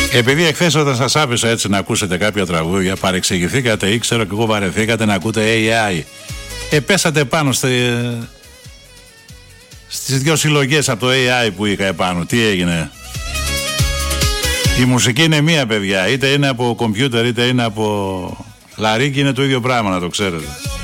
Επειδή εχθές όταν σας άφησα έτσι να ακούσετε κάποια τραγούδια, παρεξηγηθήκατε ή ξέρω και εγώ βαρεθήκατε να ακούτε AI. Πέσατε πάνω στις δυο συλλογές από το AI που είχα επάνω. Τι έγινε? Η μουσική είναι μία, παιδιά. Είτε είναι από κομπιούτερ είτε είναι από λαρίκι, είναι το ίδιο πράγμα, να το ξέρετε.